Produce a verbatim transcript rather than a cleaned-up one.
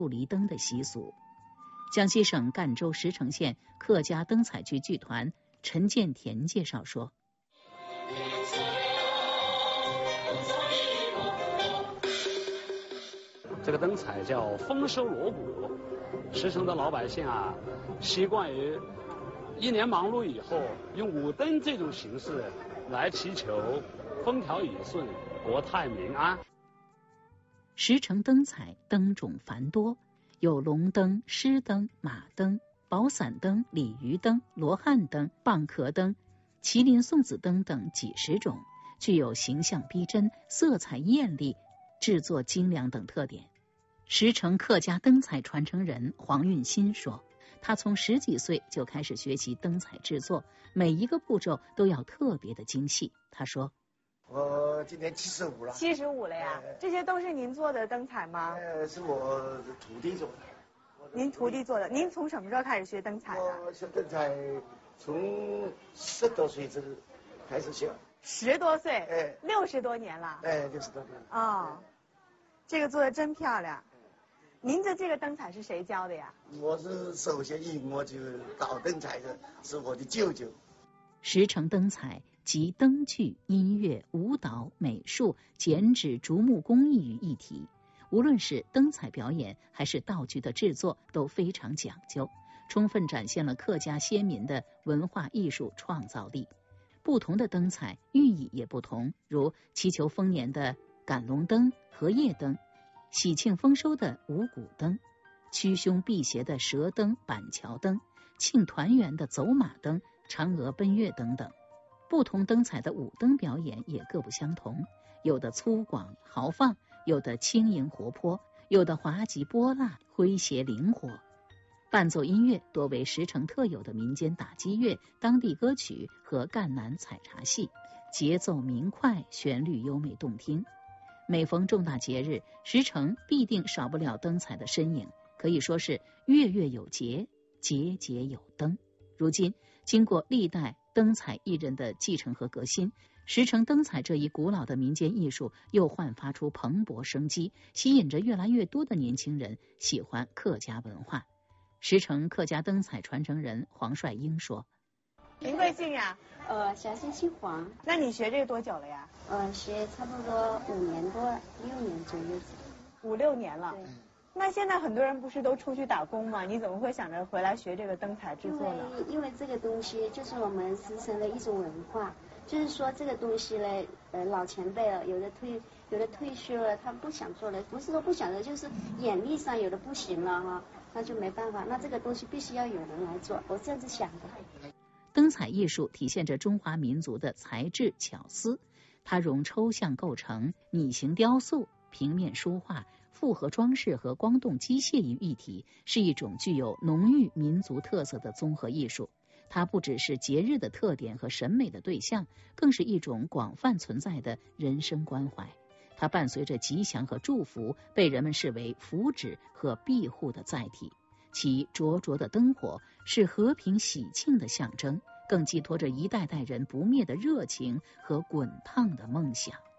不离灯的习俗。江西省赣州石城县客家灯彩剧剧团陈建田介绍说， 这个灯彩叫丰收锣鼓，石城的老百姓啊，习惯于一年忙碌以后，用舞灯这种形式来祈求风调雨顺、国泰民安。 石城灯彩灯种繁多，有龙灯、狮灯、马灯、宝伞灯、鲤鱼灯、罗汉灯、蚌壳灯、麒麟送子灯等几十种，具有形象逼真、色彩艳丽、制作精良等特点。石城客家灯彩传承人黄运新说，他从十几岁就开始学习灯彩制作，每一个步骤都要特别的精细。他说， 我今年七十五了。 七十五了呀？呃、这些都是您做的灯彩吗？ 呃，是我徒弟做的。 您徒弟做的？您从什么时候开始学灯彩的？ 我学灯彩从十多岁就开始学。 十多岁？ 哎， 六十多年了。 哎，六十多年了。 哦，这个做的真漂亮。您的这个灯彩是谁教的呀？ 我是首先引我就搞灯彩的是我的舅舅。 石城灯彩集灯具、音乐、舞蹈、美术、剪纸、竹木工艺于一体，无论是灯彩表演还是道具的制作都非常讲究，充分展现了客家先民的文化艺术创造力。不同的灯彩寓意也不同，如祈求丰年的赶龙灯、荷叶灯，喜庆丰收的五谷灯，驱凶辟邪的蛇灯、板桥灯，庆团圆的走马灯、嫦娥奔月等等。不同灯彩的舞灯表演也各不相同，有的粗犷豪放，有的轻盈活泼，有的滑稽泼辣、诙谐灵活。伴奏音乐多为石城特有的民间打击乐、当地歌曲和赣南采茶戏，节奏明快，旋律优美动听。每逢重大节日，石城必定少不了灯彩的身影，可以说是月月有节，节节有灯。如今经过历代灯彩艺人的继承和革新，石城灯彩这一古老的民间艺术又焕发出蓬勃生机，吸引着越来越多的年轻人喜欢客家文化。石城客家灯彩传承人黄帅英说， 您贵姓呀？ 呃，小姓姓黄。 那你学这个多久了呀？ 呃，学差不多五年多，六年左右。 五六年了。 对。 那现在很多人不是都出去打工吗？你怎么会想着回来学这个灯彩制作呢？ 因为因为这个东西就是我们石城的一种文化，就是说这个东西呢，呃，老前辈了，有的退有的退休了，他不想做了，不是说不想做，就是眼力上有的不行了哈，那就没办法，那这个东西必须要有人来做，我这样子想的。 灯彩艺术体现着中华民族的才智巧思，它融抽象构成、拟形雕塑、平面书画、复合装饰和光动机械于一体，是一种具有浓郁民族特色的综合艺术。它不只是节日的特点和审美的对象，更是一种广泛存在的人生关怀。它伴随着吉祥和祝福，被人们视为福祉和庇护的载体。其灼灼的灯火是和平喜庆的象征，更寄托着一代代人不灭的热情和滚烫的梦想。